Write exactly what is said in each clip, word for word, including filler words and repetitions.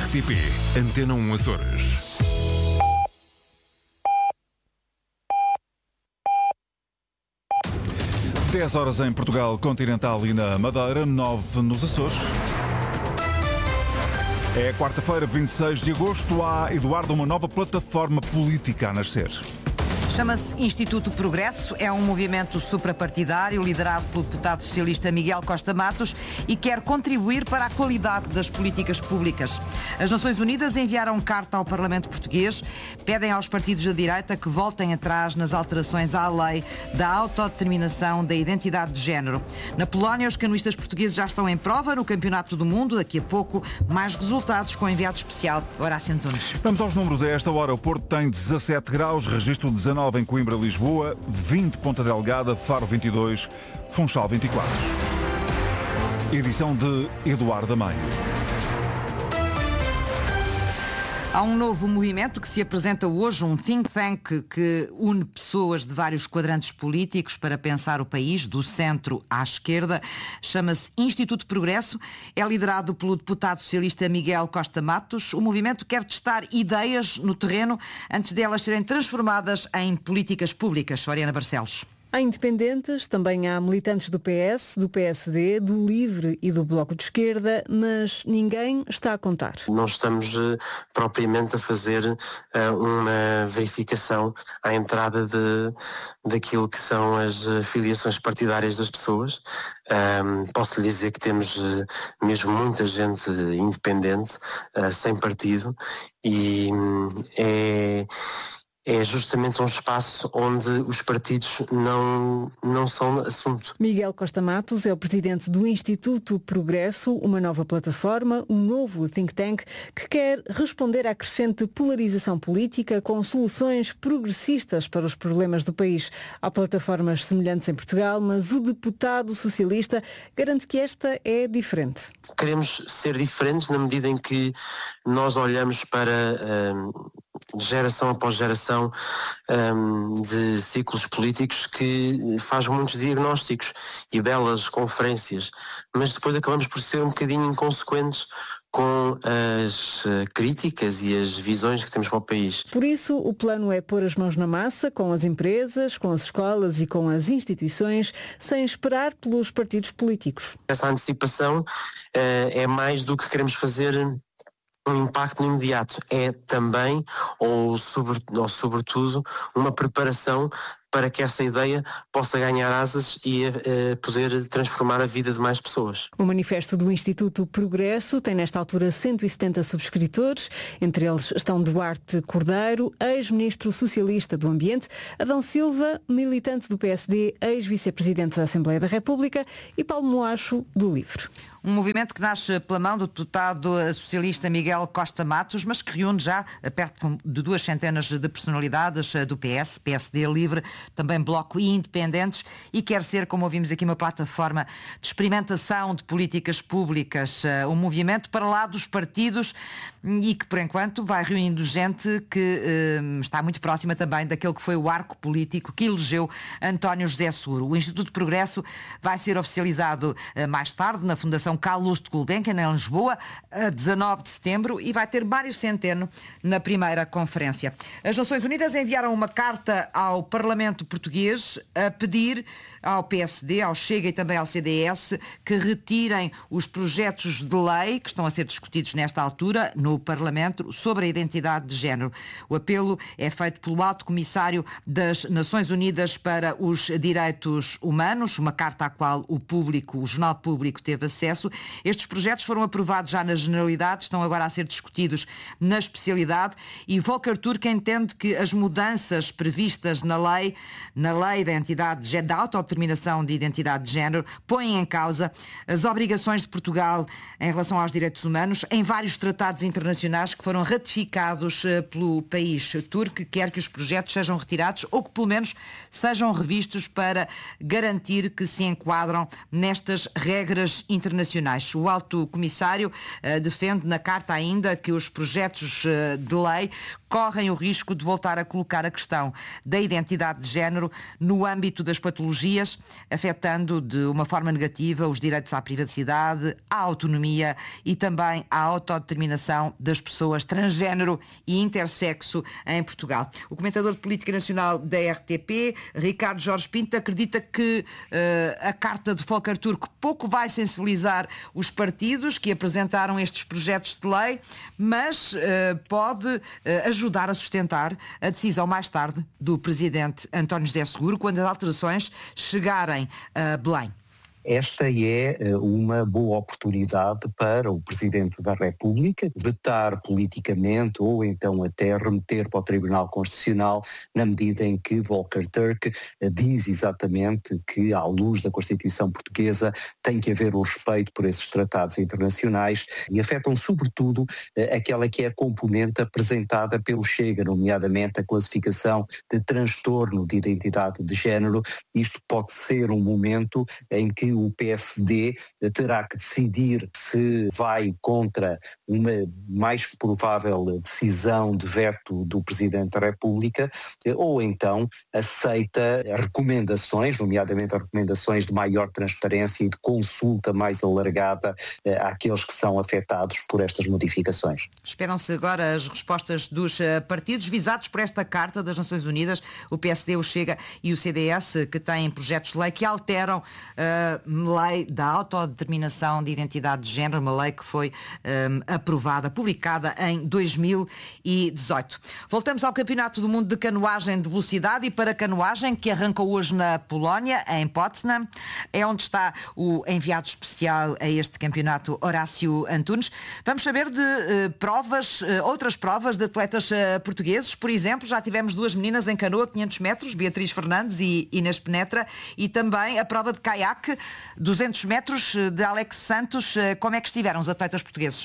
R T P Antena um Açores. dez horas em Portugal Continental e na Madeira, nove nos Açores. É quarta-feira, vinte e seis de agosto. Há, Eduardo, uma nova plataforma política a nascer. Chama-se Instituto Progresso, é um movimento suprapartidário liderado pelo deputado socialista Miguel Costa Matos e quer contribuir para a qualidade das políticas públicas. As Nações Unidas enviaram carta ao Parlamento português, pedem aos partidos da direita que voltem atrás nas alterações à lei da autodeterminação da identidade de género. Na Polónia, os canoístas portugueses já estão em prova no Campeonato do Mundo. Daqui a pouco, mais resultados com o enviado especial, Horácio Antunes. Vamos aos números. A esta hora, o Porto tem dezassete graus, registro dezanove em Coimbra, Lisboa, vinte Ponta Delgada, Faro vinte e dois, Funchal vinte e quatro. Edição de Eduardo Amém. Há um novo movimento que se apresenta hoje, um think tank que une pessoas de vários quadrantes políticos para pensar o país, do centro à esquerda. Chama-se Instituto Progresso, é liderado pelo deputado socialista Miguel Costa Matos. O movimento quer testar ideias no terreno antes de elas serem transformadas em políticas públicas. Oriana Barcelos. Há independentes, também há militantes do P S, do P S D, do LIVRE e do Bloco de Esquerda, mas ninguém está a contar. Não estamos uh, propriamente a fazer uh, uma verificação à entrada de, daquilo que são as uh, filiações partidárias das pessoas. Um, posso lhe dizer que temos uh, mesmo muita gente independente, uh, sem partido, e um, é... É justamente um espaço onde os partidos não, não são assunto. Miguel Costa Matos é o presidente do Instituto Progresso, uma nova plataforma, um novo think tank que quer responder à crescente polarização política com soluções progressistas para os problemas do país. Há plataformas semelhantes em Portugal, mas o deputado socialista garante que esta é diferente. Queremos ser diferentes na medida em que nós olhamos para uh, geração após geração um, de ciclos políticos que faz muitos diagnósticos e belas conferências, mas depois acabamos por ser um bocadinho inconsequentes com as críticas e as visões que temos para o país. Por isso, o plano é pôr as mãos na massa com as empresas, com as escolas e com as instituições, sem esperar pelos partidos políticos. Essa antecipação uh, é mais do que queremos fazer um impacto no imediato, é também, ou, sobre, ou sobretudo, uma preparação para que essa ideia possa ganhar asas e uh, poder transformar a vida de mais pessoas. O manifesto do Instituto Progresso tem nesta altura cento e setenta subscritores, entre eles estão Duarte Cordeiro, ex-ministro socialista do Ambiente, Adão Silva, militante do P S D, ex-vice-presidente da Assembleia da República, e Paulo Moacho, do LIVRE. Um movimento que nasce pela mão do deputado socialista Miguel Costa Matos, mas que reúne já perto de duas centenas de personalidades do P S, P S D, LIVRE, também Bloco e independentes, e quer ser, como ouvimos aqui, uma plataforma de experimentação de políticas públicas, um movimento para lá dos partidos e que, por enquanto, vai reunindo gente que eh, está muito próxima também daquele que foi o arco político que elegeu António José Seguro. O Instituto Progresso vai ser oficializado eh, mais tarde na Fundação Carlos de Gulbenkian, em Lisboa, a dezanove de setembro, e vai ter Mário Centeno na primeira conferência. As Nações Unidas enviaram uma carta ao Parlamento português a pedir ao P S D, ao Chega e também ao C D S que retirem os projetos de lei que estão a ser discutidos nesta altura no Parlamento sobre a identidade de género. O apelo é feito pelo Alto Comissário das Nações Unidas para os Direitos Humanos, uma carta à qual o público, o Jornal Público, teve acesso. Estes projetos foram aprovados já na generalidade, estão agora a ser discutidos na especialidade, e Volker Turk entende que as mudanças previstas na lei, na lei da identidade de género, da autodeterminação de identidade de género, põem em causa as obrigações de Portugal em relação aos direitos humanos em vários tratados internacionais que foram ratificados pelo país. Turk quer que os projetos sejam retirados ou que pelo menos sejam revistos para garantir que se enquadram nestas regras internacionais nacionais. O Alto Comissário uh, defende na carta ainda que os projetos uh, de lei correm o risco de voltar a colocar a questão da identidade de género no âmbito das patologias, afetando de uma forma negativa os direitos à privacidade, à autonomia e também à autodeterminação das pessoas transgénero e intersexo em Portugal. O comentador de Política Nacional da R T P, Ricardo Jorge Pinto, acredita que uh, a carta de Volker Turk pouco vai sensibilizar os partidos que apresentaram estes projetos de lei, mas uh, pode uh, ajudar a sustentar a decisão mais tarde do presidente António José Seguro, quando as alterações chegarem a Belém. Esta é uma boa oportunidade para o Presidente da República vetar politicamente ou então até remeter para o Tribunal Constitucional na medida em que Volker Turk diz exatamente que, à luz da Constituição Portuguesa, tem que haver o respeito por esses tratados internacionais e afetam sobretudo aquela que é a componente apresentada pelo Chega, nomeadamente a classificação de transtorno de identidade de género. Isto pode ser um momento em que o P S D terá que decidir se vai contra uma mais provável decisão de veto do Presidente da República ou então aceita recomendações, nomeadamente as recomendações de maior transparência e de consulta mais alargada àqueles que são afetados por estas modificações. Esperam-se agora as respostas dos partidos visados por esta Carta das Nações Unidas, o P S D, o Chega e o C D S, que têm projetos de lei que alteram a uh, lei da autodeterminação de identidade de género, uma lei que foi um, aprovada, publicada em dois mil e dezoito. Voltamos ao Campeonato do Mundo de Canoagem de Velocidade e para canoagem, que arrancou hoje na Polónia, em Poznań. É onde está o enviado especial a este campeonato, Horácio Antunes. Vamos saber de uh, provas, uh, outras provas de atletas uh, portugueses. Por exemplo, já tivemos duas meninas em canoa, quinhentos metros, Beatriz Fernandes e Inês Penetra, e também a prova de caiaque, duzentos metros, de Alex Santos. Como é que estiveram os atletas portugueses?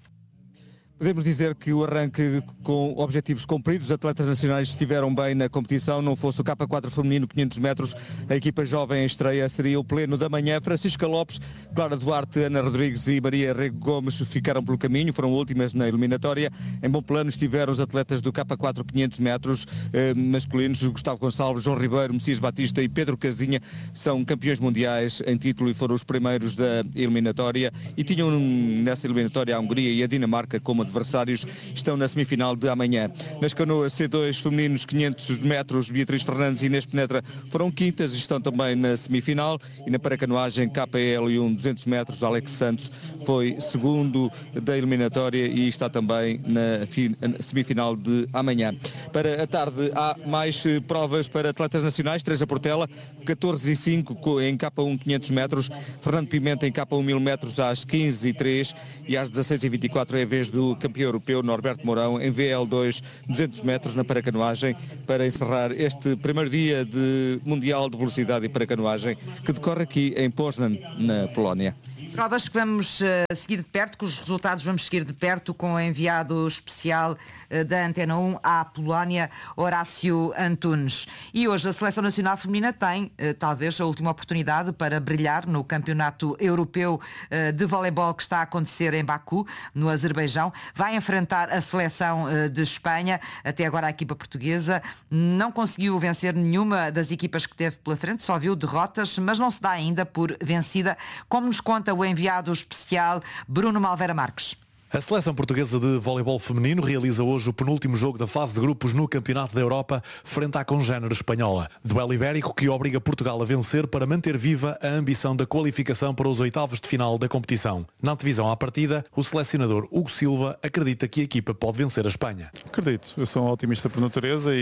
Podemos dizer que o arranque com objetivos cumpridos, os atletas nacionais estiveram bem na competição, não fosse o K quatro feminino quinhentos metros, a equipa jovem em estreia seria o pleno da manhã. Francisca Lopes, Clara Duarte, Ana Rodrigues e Maria Rego Gomes ficaram pelo caminho, foram últimas na eliminatória. Em bom plano estiveram os atletas do K quatro quinhentos metros eh, masculinos, Gustavo Gonçalves, João Ribeiro, Messias Batista e Pedro Casinha, são campeões mundiais em título e foram os primeiros da eliminatória e tinham nessa eliminatória a Hungria e a Dinamarca como adversários, estão na semifinal de amanhã. Nas canoas C dois femininos quinhentos metros, Beatriz Fernandes e Inês Penetra foram quintas e estão também na semifinal, e na paracanoagem K L um duzentos metros, Alex Santos foi segundo da eliminatória e está também na semifinal de amanhã. Para a tarde há mais provas para atletas nacionais. Teresa Portela, catorze e cinco em K um quinhentos metros, Fernando Pimenta em K um mil metros às quinze e três e às dezasseis e vinte e quatro é a vez do campeão europeu Norberto Mourão em V L dois duzentos metros na paracanoagem, para encerrar este primeiro dia de Mundial de Velocidade e Paracanoagem que decorre aqui em Poznań, na Polónia. Provas que vamos uh, seguir de perto, cujos resultados vamos seguir de perto com o enviado especial uh, da Antena um à Polónia, Horácio Antunes. E hoje a Seleção Nacional Feminina tem uh, talvez a última oportunidade para brilhar no Campeonato Europeu uh, de Voleibol que está a acontecer em Baku, no Azerbaijão. Vai enfrentar a Seleção uh, de Espanha. Até agora a equipa portuguesa não conseguiu vencer nenhuma das equipas que teve pela frente, só viu derrotas, mas não se dá ainda por vencida, como nos conta o enviado especial Bruno Malveira Marques. A seleção portuguesa de voleibol feminino realiza hoje o penúltimo jogo da fase de grupos no Campeonato da Europa frente à congénere espanhola. Duelo ibérico que obriga Portugal a vencer para manter viva a ambição da qualificação para os oitavos de final da competição. Na antevisão à partida, o selecionador Hugo Silva acredita que a equipa pode vencer a Espanha. Acredito, eu sou um otimista por natureza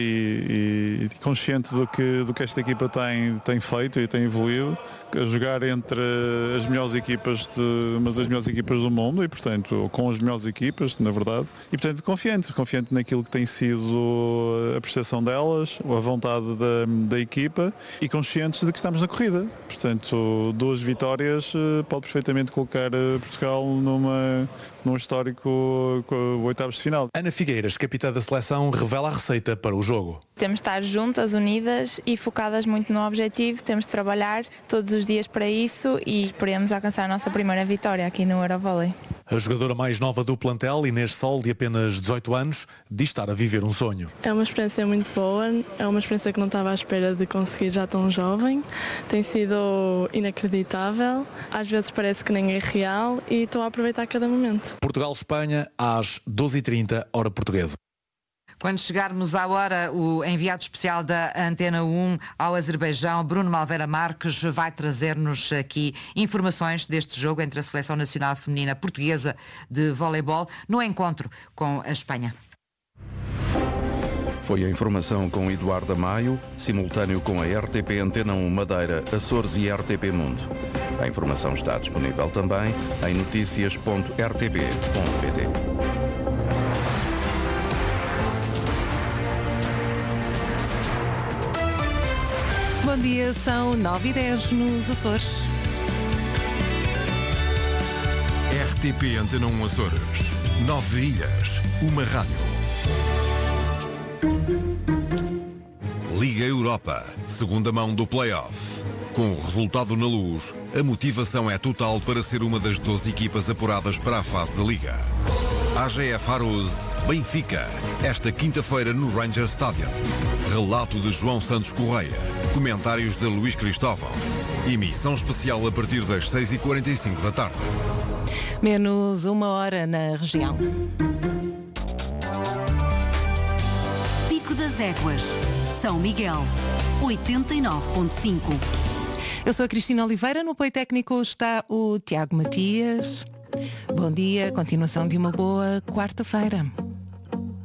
e, e consciente do que, do que esta equipa tem, tem feito e tem evoluído, a jogar entre as melhores equipas, de, mas as melhores equipas do mundo e, portanto, com os melhores equipas, na verdade, e portanto confiante, confiante naquilo que tem sido a prestação delas, a vontade da, da equipa e conscientes de que estamos na corrida. Portanto, duas vitórias pode perfeitamente colocar Portugal numa, num histórico oitavos de final. Ana Figueiras, capitã da seleção, revela a receita para o jogo. Temos de estar juntas, unidas e focadas muito no objetivo, temos de trabalhar todos os dias para isso e esperemos alcançar a nossa primeira vitória aqui no Eurovôlei. A jogadora mais nova do plantel, Inês Sol, de apenas dezoito anos, diz estar a viver um sonho. É uma experiência muito boa, é uma experiência que não estava à espera de conseguir já tão jovem. Tem sido inacreditável, às vezes parece que nem é real e estou a aproveitar cada momento. Portugal-Espanha às doze e trinta, hora portuguesa. Quando chegarmos à hora, o enviado especial da Antena um ao Azerbaijão, Bruno Malveira Marques, vai trazer-nos aqui informações deste jogo entre a Seleção Nacional Feminina Portuguesa de Voleibol no encontro com a Espanha. Foi a informação com Eduardo Maio, simultâneo com a R T P Antena um Madeira, Açores e R T P Mundo. A informação está disponível também em notícias ponto r t p ponto p t. Bom dia, são nove e dez nos Açores. R T P Antena um Açores. Nove ilhas, uma rádio. Liga Europa, segunda mão do play-off. Com o resultado na luz, a motivação é total para ser uma das doze equipas apuradas para a fase da Liga. A G F Arouse, Benfica, esta quinta-feira no Rangers Stadium. Relato de João Santos Correia. Comentários de Luís Cristóvão. Emissão especial a partir das seis e quarenta e cinco da tarde. Menos uma hora na região. Pico das Éguas, São Miguel, oitenta e nove ponto cinco. Eu sou a Cristina Oliveira, no apoio técnico está o Tiago Matias. Bom dia, continuação de uma boa quarta-feira.